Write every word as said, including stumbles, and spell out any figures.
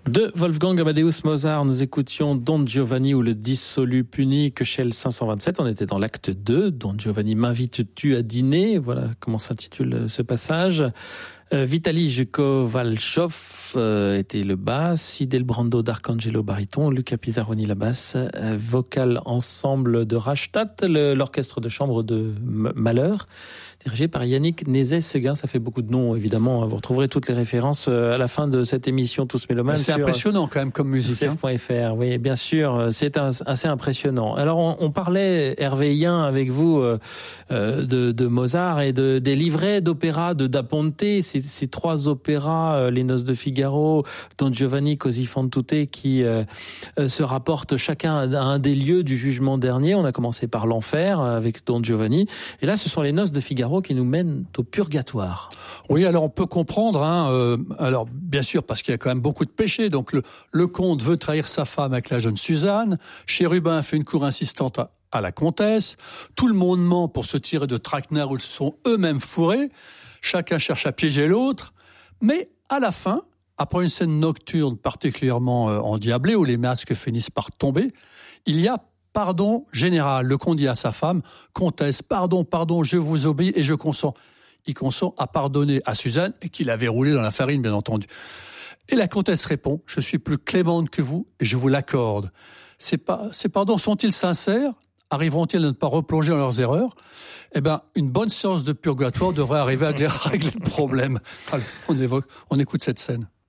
De Wolfgang Amadeus Mozart, nous écoutions Don Giovanni ou le dissolu puni, Köchel cinq cent vingt-sept. On était dans l'acte deux. Don Giovanni, m'invites-tu à dîner? Voilà comment s'intitule ce passage. Euh, Vitali Kovalchov euh, était le basse, Idel Brando d'Arcangelo baryton, Luca Pizzaroni la basse, euh, vocal ensemble de Rastatt, le, l'orchestre de chambre de M- Malheur, dirigé par Yannick Nézet-Séguin. Ça fait beaucoup de noms, évidemment. Vous retrouverez toutes les références à la fin de cette émission Tous Mélomanes. C'est impressionnant quand même comme musique. C F point F R, hein. Oui, bien sûr, c'est un, assez impressionnant. Alors, on, on parlait, Hervé Yen, avec vous, euh, de, de Mozart et de, des livrets d'opéra de Da Ponte, ces, ces trois opéras, euh, Les Noces de Figaro, Don Giovanni, Così fan tutte, qui euh, euh, se rapportent chacun à un des lieux du jugement dernier. On a commencé par l'enfer avec Don Giovanni, et là, ce sont Les Noces de Figaro qui nous mènent au purgatoire. Oui, alors on peut comprendre, hein, euh, alors bien sûr parce qu'il y a quand même beaucoup de péchés, donc le, le comte veut trahir sa femme avec la jeune Suzanne, Chérubin fait une cour insistante à, à la comtesse, tout le monde ment pour se tirer de traquenards où ils sont eux-mêmes fourrés, chacun cherche à piéger l'autre, mais à la fin, après une scène nocturne particulièrement euh, endiablée où les masques finissent par tomber, il y a pardon général. Le comte dit à sa femme, comtesse, pardon, pardon, je vous obéis et je consens. Il consent à pardonner à Suzanne, et qu'il avait roulé dans la farine, bien entendu. Et la comtesse répond, je suis plus clémente que vous et je vous l'accorde. Ces, pas, ces pardons sont-ils sincères? Arriveront-ils à ne pas replonger dans leurs erreurs? Eh ben, une bonne séance de purgatoire devrait arriver à régler le problème. Alors, on évoque, on écoute cette scène.